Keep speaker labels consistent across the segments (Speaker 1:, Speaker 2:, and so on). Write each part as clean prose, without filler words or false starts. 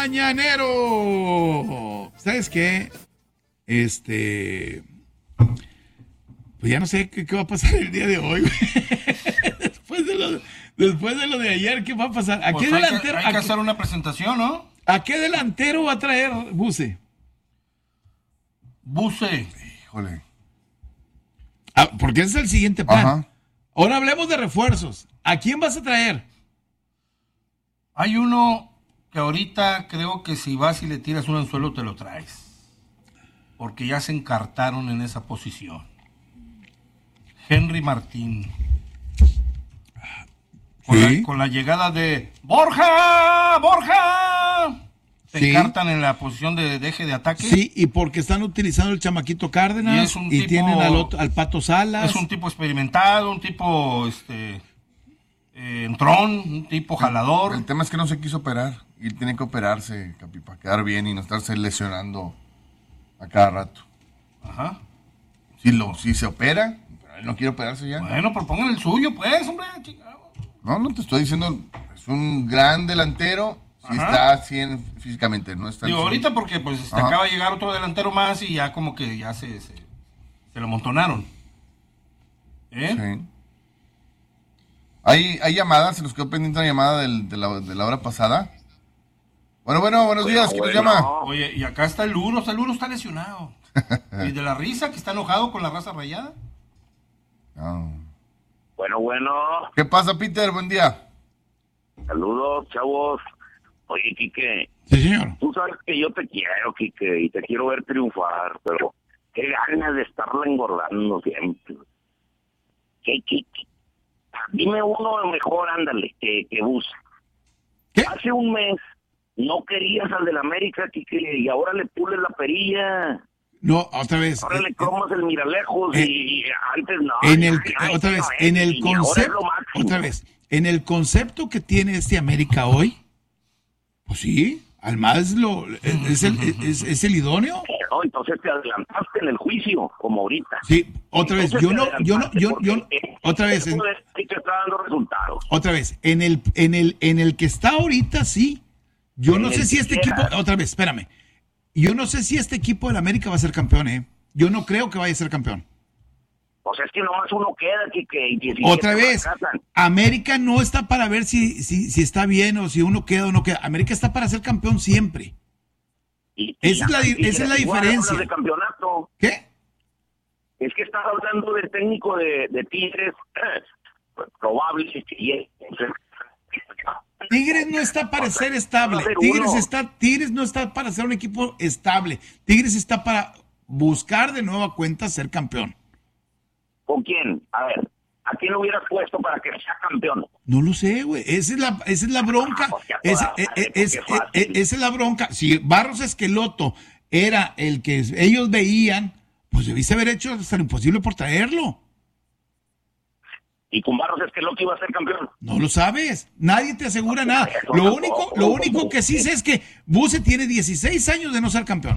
Speaker 1: mañanero. ¿Sabes qué? Pues ya no sé qué va a pasar el día de hoy, güey. Después de lo de ayer, ¿qué va a pasar? ¿A
Speaker 2: Pues
Speaker 1: qué delantero?
Speaker 2: Hay que hacer una presentación, ¿no?
Speaker 1: ¿A qué delantero va a traer Buse?
Speaker 2: Buse.
Speaker 3: Híjole.
Speaker 1: Porque ese es el siguiente plan.
Speaker 3: Ajá.
Speaker 1: Ahora hablemos de refuerzos. ¿A quién vas a traer?
Speaker 2: Hay uno que ahorita creo que si vas y le tiras un anzuelo te lo traes. Porque ya se encartaron en esa posición. Henry Martín. Con la llegada de ¡Borja! Se encartan en la posición de eje de ataque.
Speaker 1: Sí, y porque están utilizando el chamaquito Cárdenas y tienen al Pato Salas.
Speaker 2: Es un tipo experimentado, un tipo entrón, un tipo jalador.
Speaker 3: El tema es que no se quiso operar y tiene que operarse, Capi, para quedar bien y no estarse lesionando a cada rato.
Speaker 2: Ajá.
Speaker 3: Si se opera, pero él no quiere operarse ya.
Speaker 2: Bueno, propongan el suyo, pues, hombre.
Speaker 3: No te estoy diciendo, es un gran delantero. Si está así físicamente, no está.
Speaker 2: Digo, ahorita porque pues acaba de llegar otro delantero más y ya como que ya se lo amontonaron.
Speaker 3: Sí. Hay llamadas, se nos quedó pendiente la llamada de la hora pasada. Bueno, buenos días, ¿quién nos llama?
Speaker 2: Oye, y acá está el Luro está lesionado. Y de la risa, que está enojado con la raza rayada.
Speaker 3: No.
Speaker 4: Bueno.
Speaker 3: ¿Qué pasa, Peter? Buen día.
Speaker 4: Saludos, chavos. Oye, Quique.
Speaker 1: Sí, señor.
Speaker 4: Tú sabes que yo te quiero, Quique, y te quiero ver triunfar, pero qué ganas de estarla engordando siempre. ¿Qué? Dime uno mejor, ándale, que Bus.
Speaker 1: ¿Qué?
Speaker 4: Hace un mes no querías al del América, Quique, y ahora le pules la perilla.
Speaker 1: No, otra vez.
Speaker 4: Ahora le cromas el miralejos y antes no.
Speaker 1: En el concepto que tiene este América hoy, pues sí, Almada es el idóneo.
Speaker 4: No, entonces te adelantaste en el juicio, como ahorita.
Speaker 1: Sí, otra vez, otra vez.
Speaker 4: Sí te está dando resultados.
Speaker 1: Otra vez, en el que está ahorita, sí. Yo no sé si este equipo, otra vez, espérame. Yo no sé si este equipo del América va a ser campeón, ¿eh? Yo no creo que vaya a ser campeón.
Speaker 4: Pues es que nomás uno queda aquí que...
Speaker 1: Otra vez, América no está para ver si está bien o si uno queda o no queda. América está para ser campeón siempre. Esa es la diferencia.
Speaker 4: De campeonato.
Speaker 1: ¿Qué?
Speaker 4: Es que estás hablando del técnico de Tigres, probable que
Speaker 1: Tigres no está para ser estable. Tigres no está para ser un equipo estable. Tigres está para buscar de nueva cuenta ser campeón.
Speaker 4: ¿Con quién? A ver, ¿a quién lo hubieras puesto para que sea campeón?
Speaker 1: No lo sé, güey. Esa es la bronca. Esa es la bronca. Si Barros Esqueloto era el que ellos veían, pues debiste haber hecho hasta lo imposible por traerlo.
Speaker 4: ¿Y con Barros Esqueloto iba a ser campeón?
Speaker 1: No lo sabes. Nadie te asegura nada. Lo único que sí sé es que Buse tiene 16 años de no ser campeón.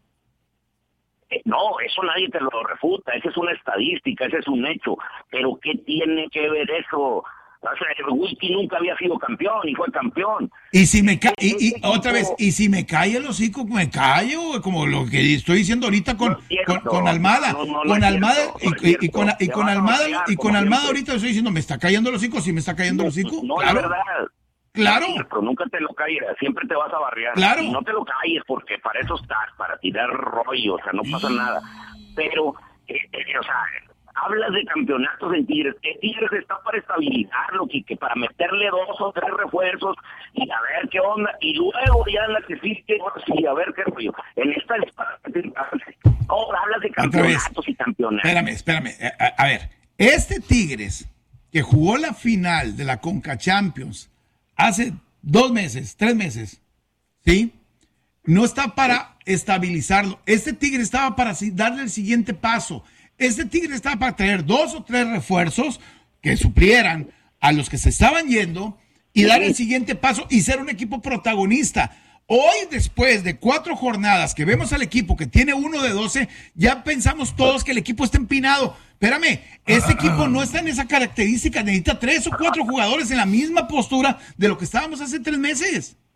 Speaker 4: No, eso nadie te lo refuta. Esa es una estadística, ese es un hecho. Pero ¿qué tiene que ver eso? O sea, el Wiki nunca había sido campeón y fue campeón.
Speaker 1: Y si me otra vez, y si me cae el hocico, me callo, güey, como lo que estoy diciendo ahorita con Almada. Con Almada y con Almada ahorita estoy diciendo, ¿me está cayendo el hocico? ¿Sí me está cayendo el hocico?
Speaker 4: No,
Speaker 1: claro.
Speaker 4: Es verdad.
Speaker 1: Claro.
Speaker 4: Pero nunca te lo calles, siempre te vas a barrear.
Speaker 1: Claro.
Speaker 4: Y no te lo calles porque para eso estás, para tirar rollo, o sea, no pasa nada. Pero, o sea, hablas de campeonatos en Tigres. Tigres está para estabilizarlo, que para meterle 2 o 3 refuerzos y a ver qué onda. Y luego ya en la que sí, a ver qué rollo. En esta es para... Ahora hablas de campeonatos y campeonatos.
Speaker 1: Espérame. A ver, este Tigres que jugó la final de la Conca Champions hace 2 meses, 3 meses, ¿sí? No está para estabilizarlo. Este Tigre estaba para darle el siguiente paso. Este Tigre estaba para traer 2 o 3 refuerzos que suplieran a los que se estaban yendo y dar el siguiente paso y ser un equipo protagonista. Hoy, después de 4 jornadas que vemos al equipo que tiene 1 de 12, ya pensamos todos que el equipo está empinado. Espérame, este equipo no está en esa característica, necesita 3 o 4 jugadores en la misma postura de lo que estábamos hace 3 meses.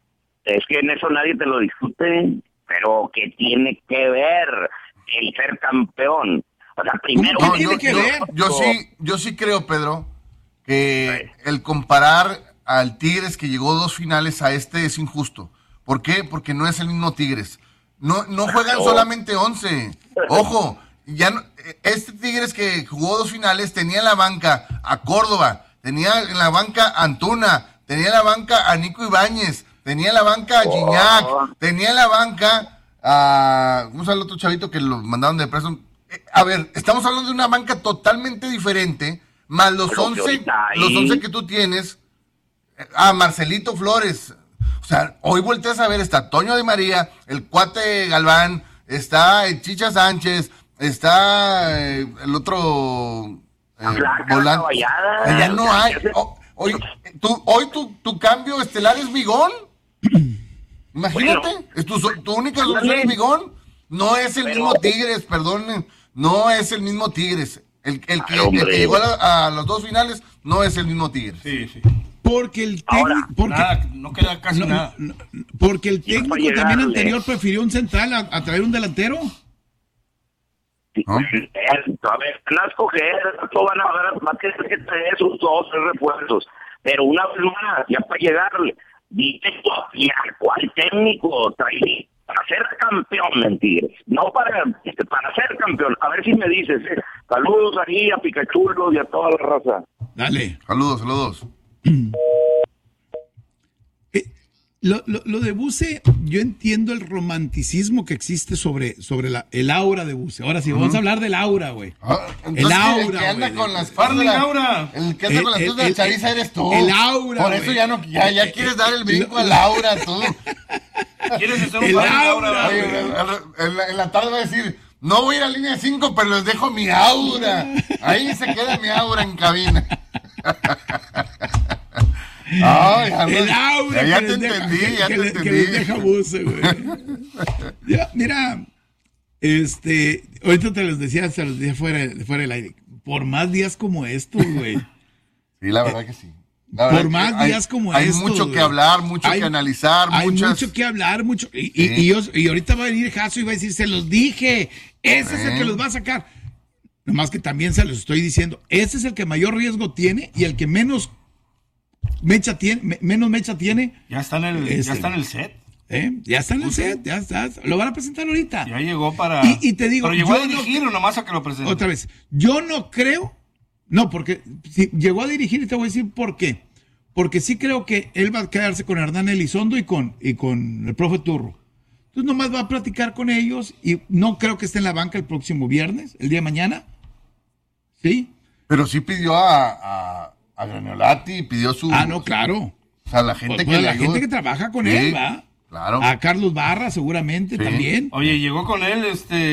Speaker 4: Es que en eso nadie te lo discute, pero ¿qué tiene que ver el ser campeón? O sea, primero...
Speaker 1: ¿Cómo tiene que ver?
Speaker 3: Yo sí creo, Pedro, que el comparar al Tigres que llegó 2 finales a este es injusto. ¿Por qué? Porque no es el mismo Tigres. No juegan solamente 11. Ojo, ya no, este Tigres que jugó 2 finales tenía en la banca a Córdoba, tenía en la banca a Antuna, tenía en la banca a Nico Ibáñez, tenía en la banca a Gignac, tenía en la banca a... ¿Cómo se llama el otro chavito que lo mandaron de preso? A ver, estamos hablando de una banca totalmente diferente, más los 11 que tú tienes, a Marcelito Flores. O sea, hoy volteas a ver, está Toño de María, el Cuate Galván, está el Chicha Sánchez, está el otro volante. Ya no hay. Hoy tu cambio estelar es Bigón. Imagínate, tu única solución es Bigón. No es el mismo Tigres, perdonen, no es el mismo Tigres. El que llegó a los 2 finales no es el mismo Tigres.
Speaker 2: Sí.
Speaker 1: Porque el técnico...
Speaker 2: no queda casi nada.
Speaker 1: Porque el técnico también anterior prefirió un central a traer un delantero.
Speaker 4: ¿No? A ver, van a escoger, no van a ver más que traer sus 2 refuerzos. Pero una vez más, ya para llegarle, dime cuál técnico trae para ser campeón en Tigres, no para ser campeón. A ver si me dices, saludos ahí a Pikachulos y a toda la raza.
Speaker 1: Dale.
Speaker 3: Saludos.
Speaker 1: Lo de Buse, yo entiendo el romanticismo que existe sobre el aura de Buse. Ahora sí, vamos a hablar del aura, güey.
Speaker 3: El aura, el que anda con las partes de
Speaker 2: Laura.
Speaker 3: El que anda con las partes de la chaviza eres tú.
Speaker 1: El aura,
Speaker 3: por eso ya quieres dar el brinco al aura, tú.
Speaker 2: ¿Quieres hacer un aura?
Speaker 3: En la tarde va a decir, no voy a ir a línea 5, pero les dejo mi aura. Ahí se queda mi aura en cabina. Ay,
Speaker 1: el aura
Speaker 3: ya te entendí.
Speaker 1: Que les deja Buse, güey. Ya, mira, ahorita te los decía fuera del aire. Por más días como estos, güey.
Speaker 3: Sí, la verdad que sí.
Speaker 1: Por más días como estos.
Speaker 3: Hay mucho que hablar, mucho que analizar.
Speaker 1: Hay mucho que hablar, mucho. Y ahorita va a venir Jasso y va a decir, se los dije. Ese es el que los va a sacar. Nomás que también se los estoy diciendo. Ese es el que mayor riesgo tiene y el que menos mecha tiene.
Speaker 2: Ya está en el set.
Speaker 1: Ya está en el set, ya está. Lo van a presentar ahorita.
Speaker 2: Ya llegó para...
Speaker 1: Y te digo...
Speaker 2: Pero llegó a dirigir o nomás a que lo presente.
Speaker 1: Otra vez, yo no creo... No, porque si llegó a dirigir, y te voy a decir por qué. Porque sí creo que él va a quedarse con Hernán Elizondo y con el profe Turro. Entonces nomás va a platicar con ellos y no creo que esté en la banca el próximo viernes, el día de mañana. ¿Sí?
Speaker 3: Pero sí pidió a Graniolati, pidió su...
Speaker 1: no, claro.
Speaker 3: O sea, la gente
Speaker 1: gente que trabaja con él, ¿va?
Speaker 3: Claro.
Speaker 1: A Carlos Barra seguramente también.
Speaker 2: Oye, llegó con él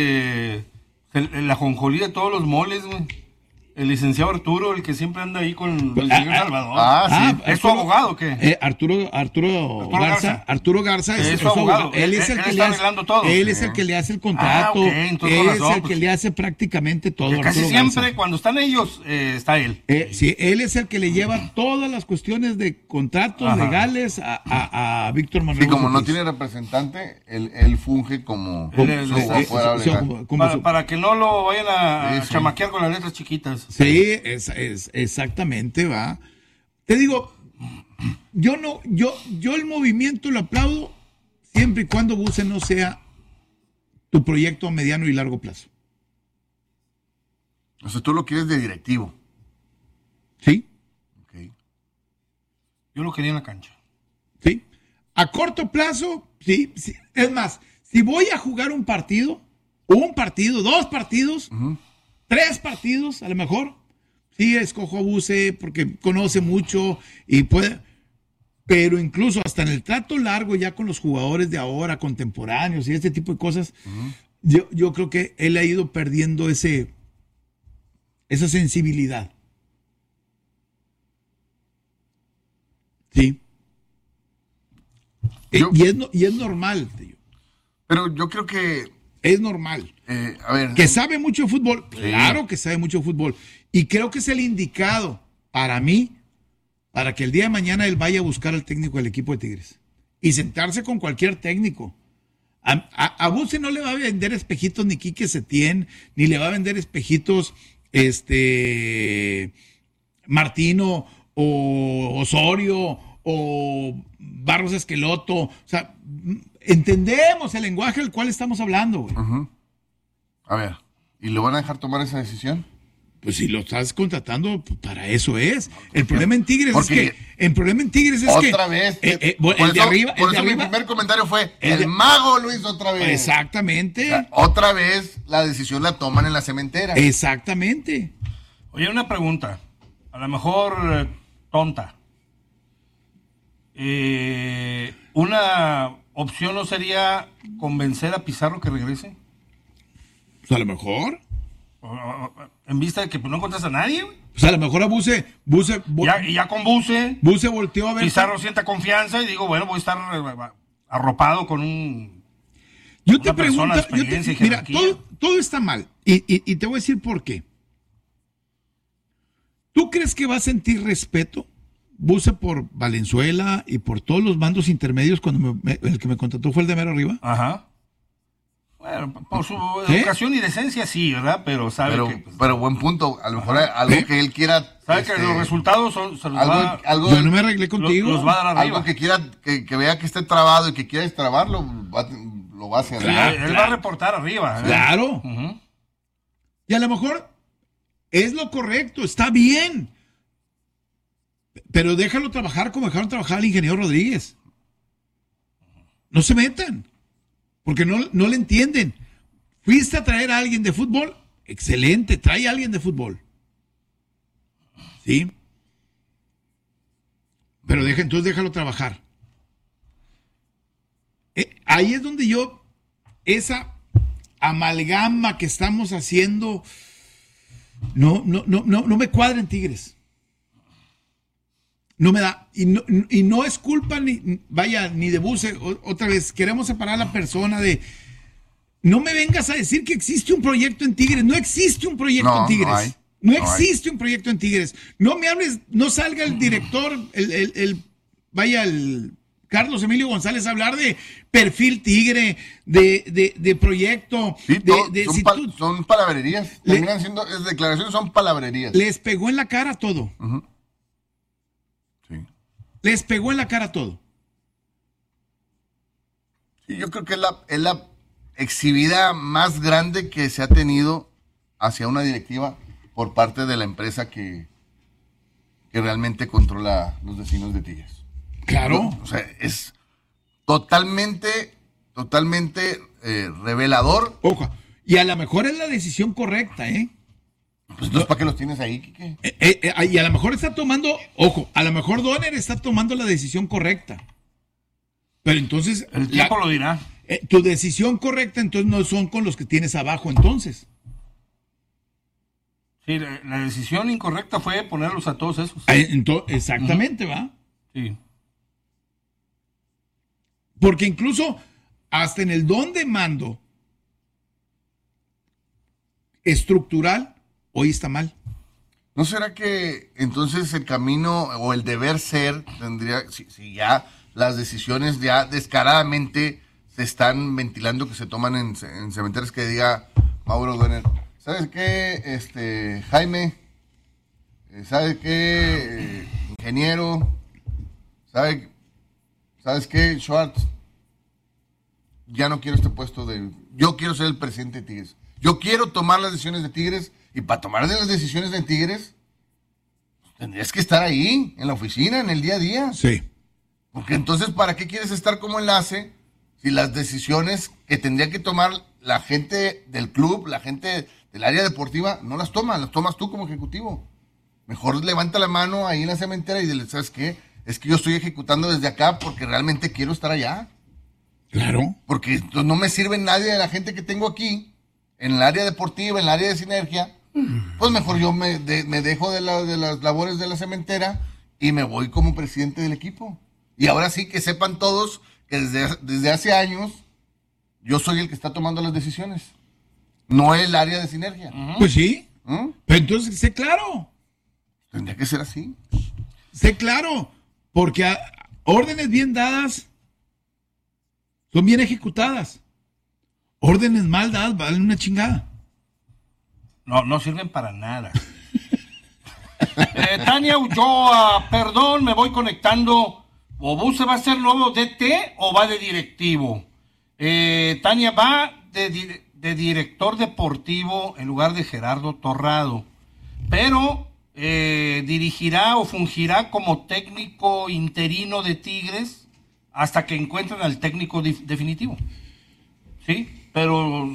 Speaker 2: la jonjolí de todos los moles, güey. El licenciado Arturo, el que siempre anda ahí con el señor Salvador.
Speaker 3: Sí.
Speaker 2: ¿Es su abogado o qué?
Speaker 1: Arturo Garza es
Speaker 2: su abogado.
Speaker 1: Él es el que le hace todo. Él es el que le hace el contrato. Él es el que le hace prácticamente todo.
Speaker 2: Casi siempre, cuando están ellos, está él.
Speaker 1: Sí, él es el que le lleva todas las cuestiones de contratos legales a Víctor Manuel.
Speaker 3: Sí, como no tiene representante, él funge como
Speaker 2: para que no lo vayan a chamaquear con las letras chiquitas.
Speaker 1: Sí, es exactamente, va. Te digo, yo el movimiento lo aplaudo siempre y cuando Buse no sea tu proyecto a mediano y largo plazo.
Speaker 3: O sea, tú lo quieres de directivo.
Speaker 1: Sí.
Speaker 3: Okay.
Speaker 2: Yo lo quería en la cancha.
Speaker 1: Sí. A corto plazo, sí. Es más, si voy a jugar un partido, 2 partidos, 3 partidos, a lo mejor, sí escojo a Buse porque conoce mucho y puede, pero incluso hasta en el trato largo ya con los jugadores de ahora, contemporáneos y este tipo de cosas, yo creo que él ha ido perdiendo esa sensibilidad. Sí. Y es normal, tío.
Speaker 3: Pero yo creo que...
Speaker 1: Es normal.
Speaker 3: A ver,
Speaker 1: que sabe mucho de fútbol. Claro que sabe mucho de fútbol. Y creo que es el indicado para mí, para que el día de mañana él vaya a buscar al técnico del equipo de Tigres. y sentarse con cualquier técnico. A Buse no le va a vender espejitos ni Quique Setién, ni le va a vender espejitos Martino o Osorio o Barros Esqueloto. O sea, entendemos el lenguaje del cual estamos hablando, güey.
Speaker 3: A ver, ¿y lo van a dejar tomar esa decisión?
Speaker 1: Pues si lo estás contratando, pues para eso es. El problema en Tigres es que...
Speaker 3: Otra vez.
Speaker 1: El de arriba...
Speaker 3: Por eso mi primer comentario fue, el mago lo hizo otra vez.
Speaker 1: Exactamente.
Speaker 3: O sea, otra vez la decisión la toman en la cementera.
Speaker 1: Exactamente.
Speaker 2: Oye, una pregunta. A lo mejor tonta. ¿Una opción no sería convencer a Pizarro que regrese?
Speaker 1: Pues a lo mejor...
Speaker 2: En vista de que pues, no encuentras a nadie, güey.
Speaker 1: Pues a lo mejor a Buse
Speaker 2: Ya con Buse
Speaker 1: volteó a ver.
Speaker 2: Pizarro sienta confianza y digo, bueno, voy a estar arropado con un...
Speaker 1: Yo te pregunto,
Speaker 2: persona de experiencia y
Speaker 1: mira,
Speaker 2: jerarquía.
Speaker 1: todo está mal. Y te voy a decir por qué. ¿Tú crees que va a sentir respeto Buse por Valenzuela y por todos los mandos intermedios cuando el que me contrató fue el de mero arriba?
Speaker 2: Ajá. Bueno, por su educación y decencia sí, ¿verdad? Pero sabe que... Pues,
Speaker 3: pero buen punto. A lo mejor algo que él quiera...
Speaker 2: Sabe que los resultados se los
Speaker 3: algo,
Speaker 1: yo no me arreglé contigo.
Speaker 2: Los va a dar arriba.
Speaker 3: Algo que quiera, que vea que esté trabado y que quiera destrabarlo, lo va a hacer.
Speaker 2: Él va a reportar arriba.
Speaker 1: Claro. Y a lo mejor es lo correcto, está bien. Pero déjalo trabajar como dejaron trabajar al ingeniero Rodríguez. No se metan. Porque no le entienden. Fuiste a traer a alguien de fútbol, excelente, trae a alguien de fútbol. ¿Sí? Pero entonces déjalo trabajar. Ahí es donde esa amalgama que estamos haciendo, no me cuadra en Tigres. No me da, y no es culpa ni de Buse, otra vez, queremos separar a la persona de, no me vengas a decir que existe un proyecto en Tigres, no existe un proyecto en Tigres, no existe un proyecto en Tigres, no me hables, no salga el director, el Carlos Emilio González a hablar de perfil Tigre, de proyecto,
Speaker 3: sí, son palabrerías, terminan siendo, declaraciones son palabrerías.
Speaker 1: Les pegó en la cara todo. Les pegó en la cara todo.
Speaker 3: Sí, yo creo que es la exhibida más grande que se ha tenido hacia una directiva por parte de la empresa que realmente controla los destinos de Tigres.
Speaker 1: Claro.
Speaker 3: O sea, es totalmente revelador.
Speaker 1: Ojo, y a lo mejor es la decisión correcta, ¿eh?
Speaker 3: Pues entonces, ¿para qué los tienes ahí, Quique?
Speaker 1: Y a lo mejor está tomando, ojo, a lo mejor Donner está tomando la decisión correcta. Pero entonces...
Speaker 2: El tiempo lo dirá.
Speaker 1: Tu decisión correcta entonces no son con los que tienes abajo entonces.
Speaker 2: Sí, la decisión incorrecta fue ponerlos a todos esos.
Speaker 1: Exactamente, ¿va?
Speaker 2: Sí.
Speaker 1: Porque incluso hasta en el don de mando estructural, hoy está mal.
Speaker 3: ¿No será que entonces el camino o el deber ser tendría, si ya las decisiones ya descaradamente se están ventilando que se toman en cementerios, que diga Mauro Donner, ¿sabes qué, Jaime? ¿Sabes qué, ingeniero? ¿Sabes qué, Schwartz? Ya no quiero este puesto yo quiero ser el presidente de Tigres. Yo quiero tomar las decisiones de Tigres, y para tomar las decisiones de Tigres, pues, tendrías que estar ahí, en la oficina, en el día a día.
Speaker 1: Sí.
Speaker 3: Porque entonces, ¿para qué quieres estar como enlace si las decisiones que tendría que tomar la gente del club, la gente del área deportiva, no las tomas tú como ejecutivo? Mejor levanta la mano ahí en la cementera y dile, ¿sabes qué? Es que yo estoy ejecutando desde acá porque realmente quiero estar allá.
Speaker 1: Claro.
Speaker 3: Porque no me sirve nadie de la gente que tengo aquí, en el área deportiva, en el área de sinergia. Pues mejor yo me dejo de las labores de la cementera y me voy como presidente del equipo. Y ahora sí que sepan todos que desde hace años yo soy el que está tomando las decisiones, no el área de sinergia.
Speaker 1: Pues sí. Pero entonces, sé claro.
Speaker 3: Tendría que ser así.
Speaker 1: Sé claro. Porque órdenes bien dadas son bien ejecutadas. Órdenes mal dadas valen una chingada.
Speaker 2: No sirven para nada. Tania Ulloa, perdón, me voy conectando. ¿Obuse va a ser nuevo DT o va de directivo? Tania va de director deportivo en lugar de Gerardo Torrado, pero dirigirá o fungirá como técnico interino de Tigres hasta que encuentren al técnico definitivo. ¿Sí? Pero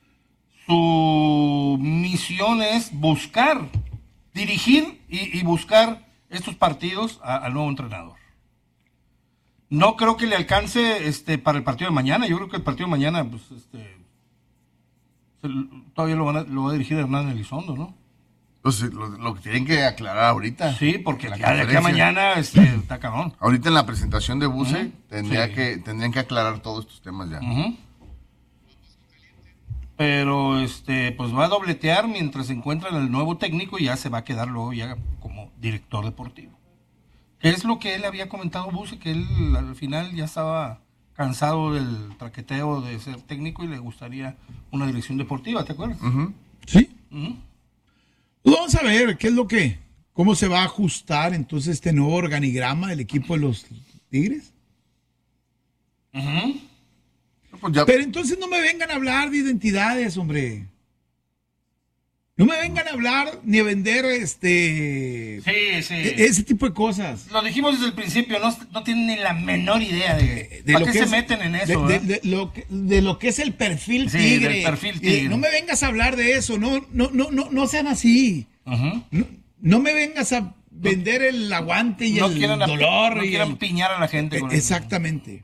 Speaker 2: su misión es buscar, dirigir y buscar estos partidos al nuevo entrenador. No creo que le alcance para el partido de mañana. Yo creo que el partido de mañana pues, todavía lo va a dirigir Hernán Elizondo, ¿no?
Speaker 3: Pues lo que tienen que aclarar ahorita.
Speaker 2: Sí, porque ya de aquí a mañana está cabrón.
Speaker 3: Ahorita en la presentación de Buse tendrían que aclarar todos estos temas ya.
Speaker 2: Pero pues va a dobletear mientras se encuentran el nuevo técnico y ya se va a quedar luego ya como director deportivo. Que es lo que él había comentado Buse, que él al final ya estaba cansado del traqueteo de ser técnico y le gustaría una dirección deportiva, ¿te acuerdas?
Speaker 1: Sí. Pues vamos a ver cómo se va a ajustar entonces este nuevo organigrama del equipo de los Tigres.
Speaker 3: Pues ya.
Speaker 1: Pero entonces no me vengan a hablar de identidades, hombre. No me vengan a hablar ni a vender ese tipo de cosas.
Speaker 2: Lo dijimos desde el principio, no tienen ni la menor idea de
Speaker 1: lo
Speaker 2: qué
Speaker 1: que
Speaker 2: se
Speaker 1: es,
Speaker 2: meten en eso.
Speaker 1: De lo que es el perfil
Speaker 2: Sí,
Speaker 1: tigre.
Speaker 2: del perfil tigre.
Speaker 1: No me vengas a hablar de eso, no sean así. No me vengas a vender el aguante y el dolor.
Speaker 2: No quieran piñar a la gente. Con
Speaker 1: exactamente.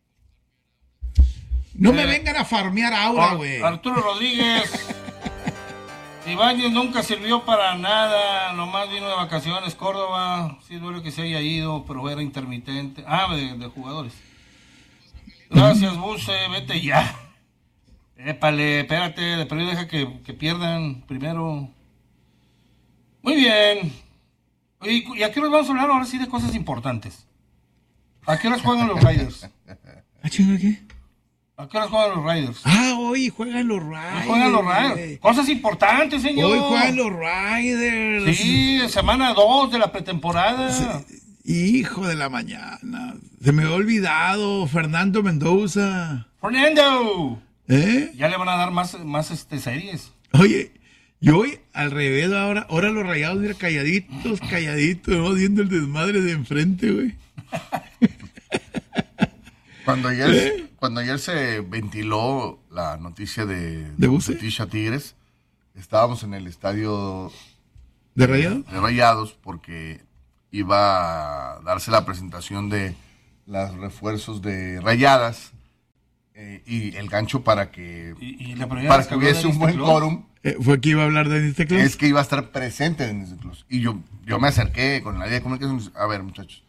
Speaker 1: No me vengan a farmear aura, güey.
Speaker 2: Arturo Rodríguez. Ibáñez nunca sirvió para nada, nomás vino de vacaciones. Córdoba, sí duele que se haya ido, pero era intermitente. De jugadores. Gracias, Buse, vete ya. Épale, espérate, de perdido deja que pierdan primero. Muy bien. ¿Y a qué hora vamos a hablar ahora sí de cosas importantes? ¿A qué horas juegan los Raiders?
Speaker 1: ¿Qué?
Speaker 2: ¿A qué horas juegan los Raiders?
Speaker 1: Hoy juegan los Raiders.
Speaker 2: Juegan los Raiders. Cosas importantes, señor.
Speaker 1: Hoy juegan los Raiders.
Speaker 2: Sí, semana 2 de la pretemporada.
Speaker 1: Hijo de la mañana. Se me ha olvidado Fernando Mendoza.
Speaker 2: ¡Fernando!
Speaker 1: Ya
Speaker 2: le van a dar más series.
Speaker 1: Oye, y hoy al revés, ahora los Rayados eran calladitos, ¿no? Viendo el desmadre de enfrente, güey.
Speaker 3: Cuando ayer se ventiló la noticia de Bucetich a Tigres, estábamos en el estadio
Speaker 1: ¿de Rayados?
Speaker 3: De Rayados, porque iba a darse la presentación de los refuerzos de Rayadas y el gancho para que hubiese un buen quórum.
Speaker 1: ¿Fue que iba a hablar de Denis Teclos?
Speaker 3: Es que iba a estar presente Denis Teclos. Y yo me acerqué con la idea de comunicación. A ver, muchachos,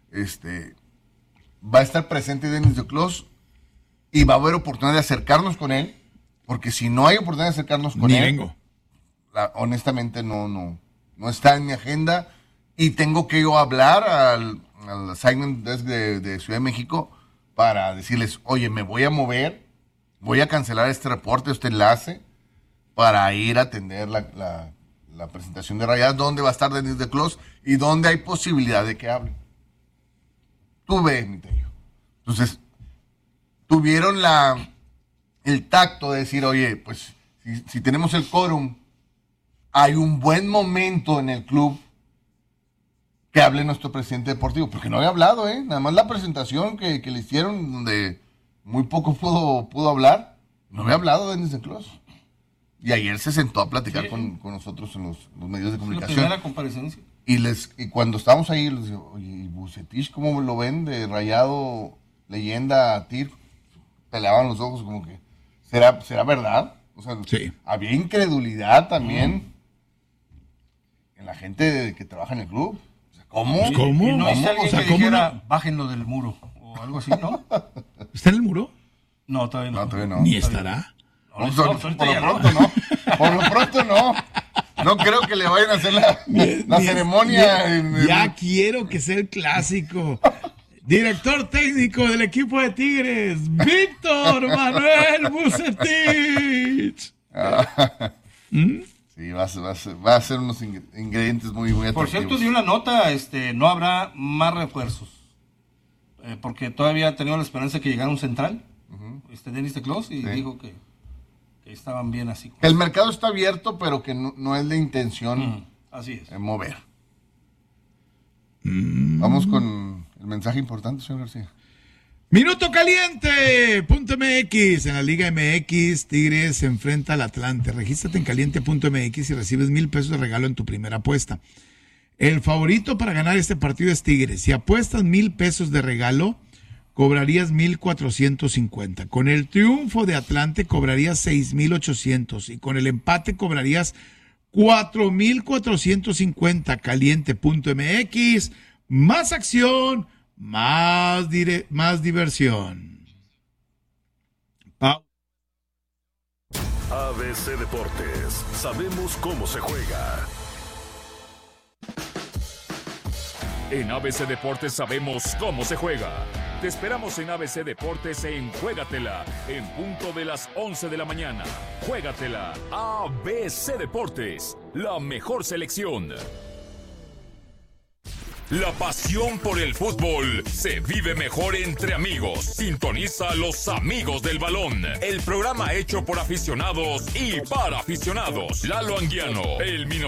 Speaker 3: va a estar presente Denis Teclos y va a haber oportunidad de acercarnos con él, porque si no hay oportunidad de acercarnos con él,
Speaker 1: vengo.
Speaker 3: Honestamente no está en mi agenda y tengo que yo hablar al assignment desk de Ciudad de México para decirles, oye, me voy a mover, voy a cancelar este reporte, este enlace, para ir a atender la presentación de Rayadas, donde va a estar Denis Teclos y donde hay posibilidad de que hable. Tú ves, mi Tello. Entonces, tuvieron el tacto de decir, oye, pues, si tenemos el quórum, hay un buen momento en el club que hable nuestro presidente deportivo, porque no había hablado, nada más la presentación que le hicieron, donde muy poco pudo hablar, no había hablado Denis Teclos. Y ayer se sentó a platicar con nosotros en los medios de comunicación.
Speaker 2: La primera comparecencia.
Speaker 3: Y cuando estábamos ahí, les digo, oye, ¿y Bucetich cómo lo ven? De Rayado, leyenda, Tir. Peleaban los ojos como que, ¿será verdad? O sea,
Speaker 1: sí.
Speaker 3: Había incredulidad también en la gente que trabaja en el club. O sea, ¿cómo?
Speaker 1: ¿Cómo?
Speaker 2: Y no hay alguien que
Speaker 1: ¿cómo
Speaker 2: dijera,
Speaker 1: no?
Speaker 2: bájenlo del muro o algo así, ¿no?
Speaker 1: ¿Está en el muro?
Speaker 2: No, todavía no.
Speaker 3: No, todavía no.
Speaker 1: Ni estará.
Speaker 3: Por lo pronto no. Por lo pronto no. No creo que le vayan a hacer la ceremonia.
Speaker 1: Ya quiero que sea el clásico. Director técnico del equipo de Tigres, Víctor Manuel Vucetich.
Speaker 3: Sí, va a ser unos ingredientes muy atractivos.
Speaker 2: Por cierto, di una nota, no habrá más refuerzos. Porque todavía tenía la esperanza de que llegara un central, Denis de Clos, y dijo que estaban bien así.
Speaker 3: El mercado está abierto, pero que no es la intención
Speaker 2: así es.
Speaker 3: Mover. Vamos con el mensaje importante, señor García.
Speaker 1: Minuto caliente.mx. En la Liga MX, Tigres se enfrenta al Atlante. Regístrate en caliente.mx y recibes $1,000 de regalo en tu primera apuesta. El favorito para ganar este partido es Tigres. Si apuestas $1,000 de regalo, cobrarías 1,450. Con el triunfo de Atlante cobrarías 6,800 y con el empate cobrarías 4,450. Caliente.mx. Más acción, más diversión.
Speaker 5: ABC Deportes. Sabemos cómo se juega. En ABC Deportes sabemos cómo se juega. Te esperamos en ABC Deportes en Juégatela, en punto de las 11 de la mañana. Juégatela, ABC Deportes, la mejor selección. La pasión por el fútbol se vive mejor entre amigos. Sintoniza a los amigos del balón. El programa hecho por aficionados y para aficionados. Lalo Anguiano, el